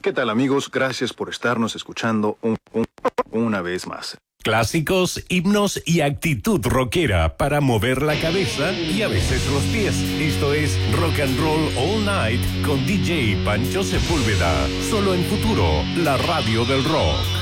¿Qué tal, amigos? Gracias por estarnos escuchando una vez más. Clásicos, himnos y actitud rockera para mover la cabeza y a veces los pies. Esto es Rock and Roll All Night con DJ Pancho Sepúlveda. Solo en Futuro, la radio del rock.